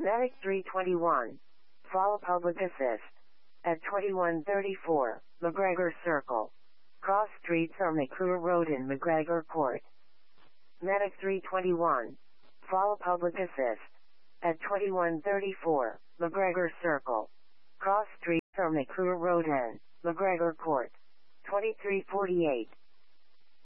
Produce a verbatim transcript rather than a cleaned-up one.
Medic three twenty-one. Follow public assist. At twenty-one thirty-four, McGregor Circle. Cross streets or McClure Road in McGregor Court. Medic three twenty-one. Follow public assist. At twenty-one thirty-four, McGregor Circle. Cross streets or McClure Road in McGregor Court. twenty-three forty-eight.